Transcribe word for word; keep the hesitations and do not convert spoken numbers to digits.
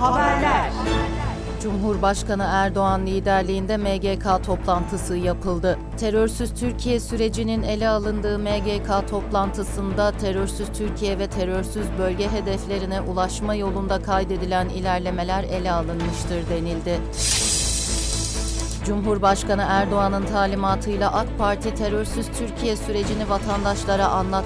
Haberler. Cumhurbaşkanı Erdoğan liderliğinde M G K toplantısı yapıldı. Terörsüz Türkiye sürecinin ele alındığı M G K toplantısında terörsüz Türkiye ve terörsüz bölge hedeflerine ulaşma yolunda kaydedilen ilerlemeler ele alınmıştır denildi. Cumhurbaşkanı Erdoğan'ın talimatıyla AK Parti terörsüz Türkiye sürecini vatandaşlara anlatma